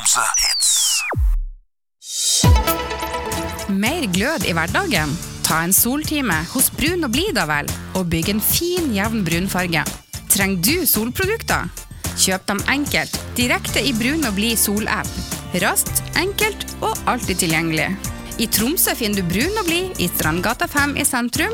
Tromsø Hits. Mer glød i hverdagen? Ta en soltime hos Brun og Blid da vel, og bygg en fin, jevn brunfarge. Trenger du solprodukter? Kjøp dem enkelt, direkte i Brun og Blid sol-app. Raskt, enkelt og alltid tilgjengelig. I Tromsø finner du Brun og Blid i Strandgata 5 i sentrum,